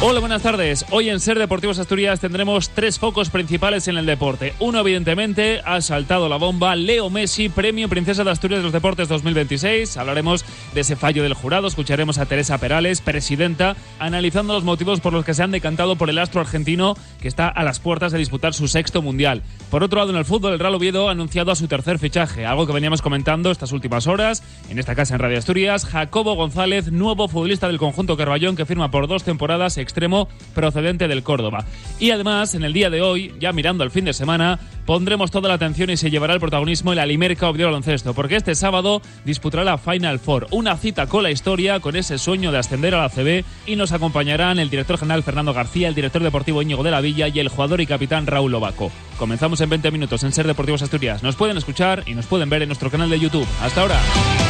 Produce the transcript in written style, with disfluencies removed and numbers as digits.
Hola, buenas tardes. Hoy en Ser Deportivos Asturias tendremos 3 focos principales en el deporte. Uno, evidentemente, ha saltado la bomba. Leo Messi, Premio Princesa de Asturias de los Deportes 2026. Hablaremos de ese fallo del jurado. Escucharemos a Teresa Perales, presidenta, analizando los motivos por los que se han decantado por el astro argentino, que está a las puertas de disputar su 6º mundial. Por otro lado, en el fútbol, el Real Oviedo ha anunciado a su 3er fichaje, algo que veníamos comentando estas últimas horas en esta casa en Radio Asturias. Jacobo González, nuevo futbolista del conjunto Carballón, que firma por 2 temporadas, extremo procedente del Córdoba. Y además, en el día de hoy, ya mirando al fin de semana, pondremos toda la atención y se llevará el protagonismo el Alimerca Oviedo Baloncesto, porque este sábado disputará la Final Four, una cita con la historia, con ese sueño de ascender a la ACB, y nos acompañarán el director general Fernando García, el director deportivo Íñigo de la Villa y el jugador y capitán Raúl Lobaco. Comenzamos en 20 minutos en Ser Deportivos Asturias. Nos pueden escuchar y nos pueden ver en nuestro canal de YouTube. ¡Hasta ahora!